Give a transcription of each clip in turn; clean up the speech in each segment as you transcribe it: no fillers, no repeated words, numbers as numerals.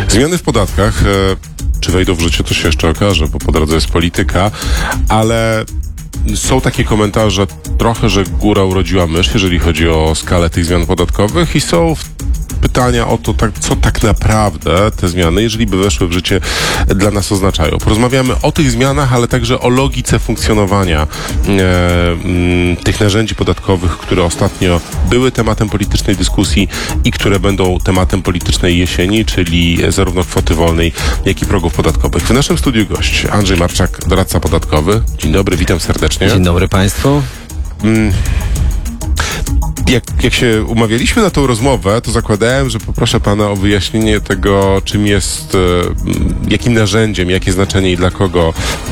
Zmiany w podatkach, czy wejdą w życie, to się jeszcze okaże, bo po drodze jest polityka, ale są takie komentarze trochę, że góra urodziła mysz, jeżeli chodzi o skalę tych zmian podatkowych i są pytania o to, co tak naprawdę te zmiany, jeżeli by weszły w życie, dla nas oznaczają. Porozmawiamy o tych zmianach, ale także o logice funkcjonowania tych narzędzi podatkowych, które ostatnio były tematem politycznej dyskusji i które będą tematem politycznej jesieni, czyli zarówno kwoty wolnej, jak i progów podatkowych. W naszym studiu gość Andrzej Marczak, doradca podatkowy. Dzień dobry, witam serdecznie. Dzień dobry Państwu. Jak się umawialiśmy na tą rozmowę, to zakładałem, że poproszę Pana o wyjaśnienie tego, czym jest, jakim narzędziem, jakie znaczenie i dla kogo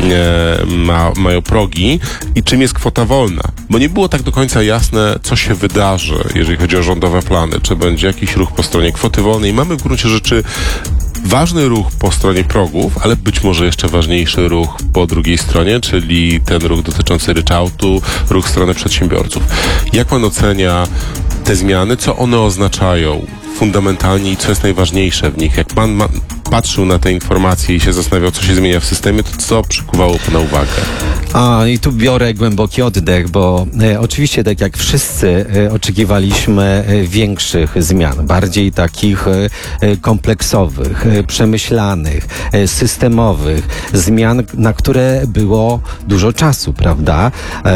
mają progi i czym jest kwota wolna. Bo nie było tak do końca jasne, co się wydarzy, jeżeli chodzi o rządowe plany. Czy będzie jakiś ruch po stronie kwoty wolnej. Mamy w gruncie rzeczy ważny ruch po stronie progów, ale być może jeszcze ważniejszy ruch po drugiej stronie, czyli ten ruch dotyczący ryczałtu, ruch w stronę przedsiębiorców. Jak Pan ocenia te zmiany? Co one oznaczają fundamentalnie i co jest najważniejsze w nich? Jak Pan patrzył na te informacje i się zastanawiał, co się zmienia w systemie, to co przykuwało Pana uwagę? I tu biorę głęboki oddech, bo oczywiście tak jak wszyscy oczekiwaliśmy większych zmian, bardziej takich kompleksowych, przemyślanych, systemowych, zmian, na które było dużo czasu, prawda?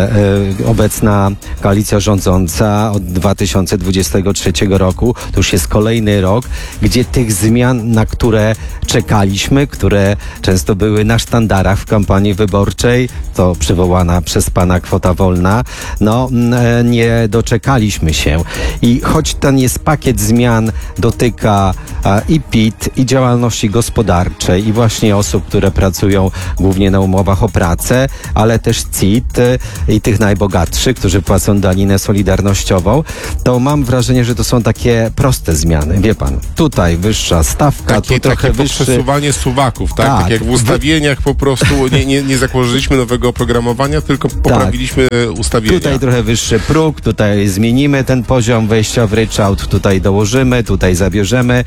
Obecna koalicja rządząca od 2023 roku, to już jest kolejny rok, gdzie tych zmian, na które czekaliśmy, które często były na sztandarach w kampanii wyborczej, to przywołana przez Pana kwota wolna, nie doczekaliśmy się. I choć ten jest pakiet zmian, dotyka i PIT, i działalności gospodarczej, i właśnie osób, które pracują głównie na umowach o pracę, ale też CIT i tych najbogatszych, którzy płacą daninę solidarnościową, to mam wrażenie, że to są takie proste zmiany. Wie Pan, tutaj wyższa stawka, tu trochę wyższy... przesuwanie suwaków, tak? Tak jak w ustawieniach po prostu nie założyliśmy nowego oprogramowania, tylko poprawiliśmy ustawienia. Tutaj trochę wyższy próg, tutaj zmienimy ten poziom wejściowy ryczałt, tutaj dołożymy, tutaj zabierzemy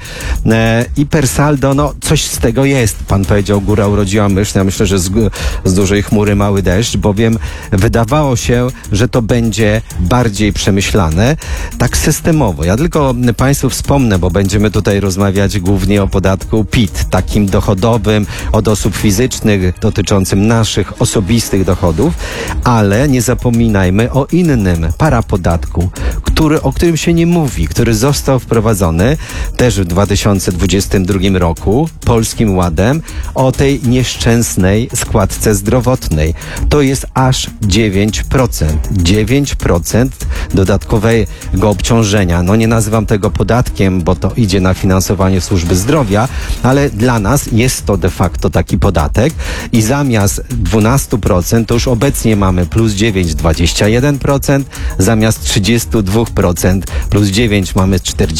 i per saldo, coś z tego jest. Pan powiedział, góra urodziła mysz. Ja myślę, że z dużej chmury mały deszcz, bowiem wydawało się, że to będzie bardziej przemyślane, tak systemowo. Ja tylko Państwu wspomnę, bo będziemy tutaj rozmawiać głównie o podatku PIT, takim dochodowym od osób fizycznych, dotyczącym naszych osobistych dochodów, ale nie zapominajmy o innym parapodatku, o którym się nie mówi, który został wprowadzony też w 2022 roku Polskim Ładem, o tej nieszczęsnej składce zdrowotnej. To jest aż 9%. 9% dodatkowego obciążenia. Nie nazywam tego podatkiem, bo to idzie na finansowanie służby zdrowia, ale dla nas jest to de facto taki podatek i zamiast 12% to już obecnie mamy plus 9, 21%, zamiast 32% plus 9 mamy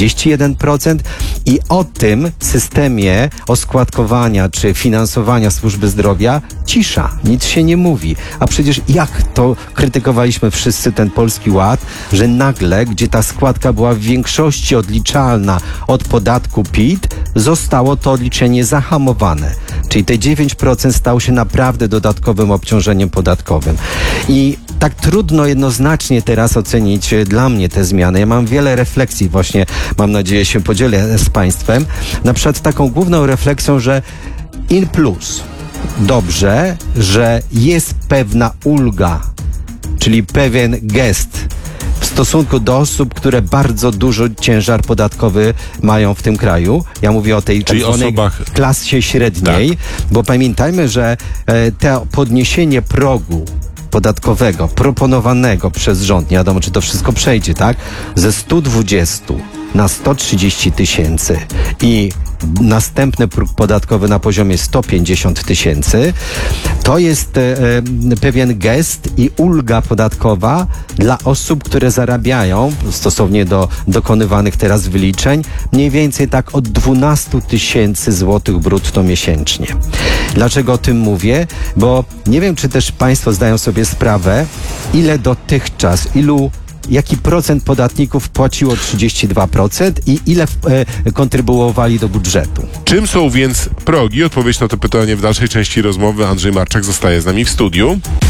41% i o tym systemie oskładkowania czy finansowania służby zdrowia cisza, nic się nie mówi. A przecież jak to krytykowaliśmy wszyscy ten Polski Ład, że nagle, gdzie ta składka była w większości odliczalna od podatku PIT, zostało to odliczenie zahamowane. Czyli te 9% stało się naprawdę dodatkowym obciążeniem podatkowym. I tak trudno jednoznacznie teraz ocenić dla mnie te zmiany. Ja mam wiele refleksji, właśnie mam nadzieję się podzielę z Państwem. Na przykład taką główną refleksją, że in plus. Dobrze, że jest pewna ulga, czyli pewien gest w stosunku do osób, które bardzo dużo ciężar podatkowy mają w tym kraju. Ja mówię o tej klasie średniej, bo pamiętajmy, że to podniesienie progu podatkowego proponowanego przez rząd, nie wiadomo, czy to wszystko przejdzie, tak? Ze 120 na 130 tysięcy i następny próg podatkowy na poziomie 150 tysięcy, to jest pewien gest i ulga podatkowa dla osób, które zarabiają, stosownie do dokonywanych teraz wyliczeń, mniej więcej tak od 12 tysięcy złotych brutto miesięcznie. Dlaczego o tym mówię? Bo nie wiem, czy też Państwo zdają sobie sprawę, ile dotychczas, jaki procent podatników płaciło 32% i ile kontrybuowali do budżetu. Czym są więc progi? Odpowiedź na to pytanie w dalszej części rozmowy. Andrzej Marczak zostaje z nami w studiu.